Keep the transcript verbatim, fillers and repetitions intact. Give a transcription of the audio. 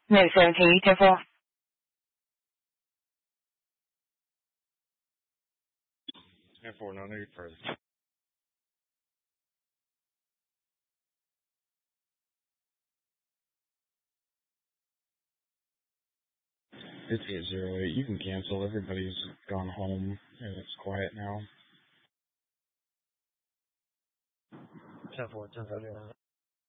No, seventeen, ten four. ten four, no need further. It's eight zero eight. You can cancel. Everybody's gone home, and it's quiet now. ten four, ten five.